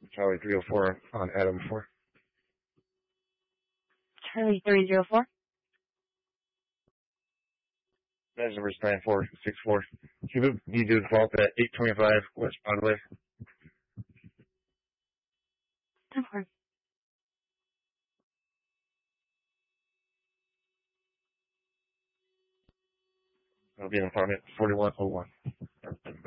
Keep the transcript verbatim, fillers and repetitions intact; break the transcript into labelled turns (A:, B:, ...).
A: Charlie three oh four on Adam four.
B: Charlie three oh four.
A: Badge number is nine four six four. You need to default at eight twenty-five West Broadway.
B: ten four.
A: I'll be in apartment forty-one oh one.